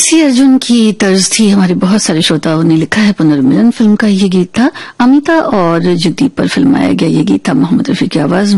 जी अर्जुन की तर्ज थी। हमारे बहुत सारे श्रोताओं ने लिखा है पुनर्मिलन फिल्म का ये गीत था। अमिता और जगदीप पर फिल्माया गया ये गीत था मोहम्मद रफी की आवाज